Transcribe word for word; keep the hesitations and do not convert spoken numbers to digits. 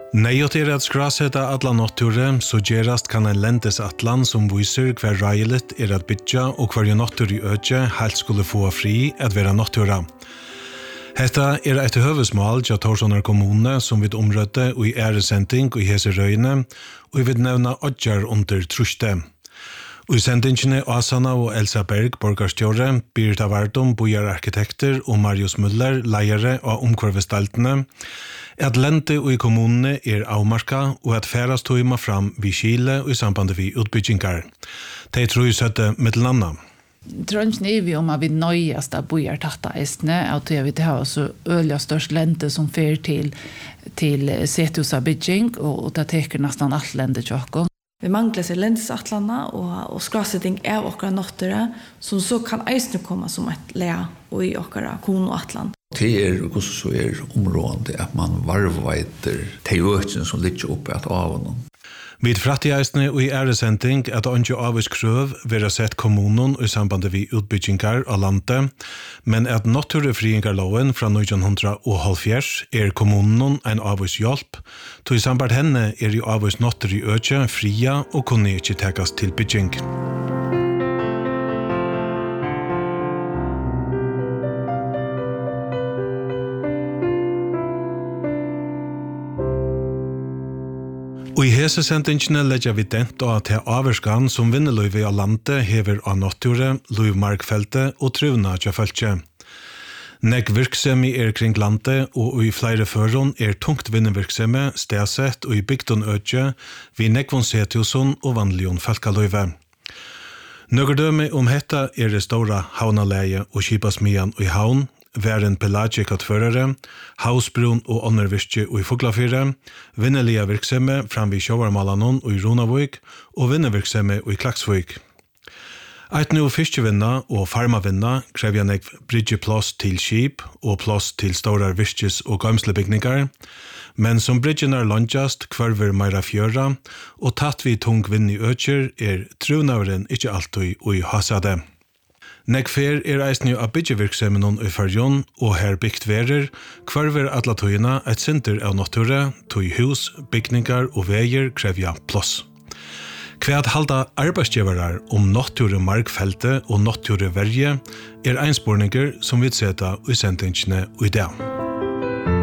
Nejot er at skraseta alla notture, så gerast kan en lendes atlan som viser hver railet er at bytja og hver nottur i øtje helt skulle få fri at vera nottura. Hetta er et høvesmål til Tórshavnar kommune som vid omrøtte og i æresending og i hese røyne, og vi vil nevna odjar under truste. Og i sendingene Asana og Elsa Berg, borgarstjåre, Birta Vardum, bojararkitekter og Marius Müller, leiere av omkvarvestaltene, at lente og i kommunene er avmarka og at færast tøyma fram vid Kile og i samband vi utbyggingar. De tror i søtte mittelanna. Trønsen er vi om at vi nøyast av bojar tatta eisne, at vi har så øyla størst lente som fer til, til setusa bygging, og det teker nesten alt lente tjokko. Vi mangler seg lendesatlarna og, og skrasetting av okkara nottere, som så kan eisne komme som et lea og i okkara kon og atlan. Det er også så er områdende at man varveiter de økene som ligger oppe at av. Vid frattigeisne og i æresending at ikke avviskrøv vera sett kommunen i samband vi utbyggingar av landet, men at naturfriingarloven fra nitton hálvfjerds er kommunen en avvishjelp, to i samband henne er jo avvis natur i økje fria og kunne ikke tekast til bygging. Og i hese sendingene legger vi dent av til averskan som vinnerløyve av landet hever av nature, løyvmarkfeltet og truvna til følge. Nek virksemi er kring landet og i flere føron er tungt vinnervirksemi stedsett og i bygdun øtje vi nekvon setjusun og vanlion falkaløyve. Nøgerdømme om hetta er det store havnaleie og kipasmian i havn, væren pelagic at førere, hausbrun og åndervirke og i Fuglafyre, vinnelige virksomhe fram vid Sjóvarmálanon og i Runavik, og vinnervirksomhe og i Klaksvik. Eit nu fiskevinna og farmavinna krever nek bridgeplass til skip og plass til store virkes- og gamslebygningar, men som bridgen er landjast kvarver meira fjøra, og tatt vi tung vinn i økjer er trunavren ikke alltid og i hasade. Nekfer er eisne av byggjevirksomheten i Førjon, og her byggt verer, kvarver atla tøyina et sinter av nature, tøy hus, bygningar og veier krevja plass. Kvært halda arbeidsgivarar om nature markfeltet og nature verje er einspårninger som vi seta i sendingene i dag.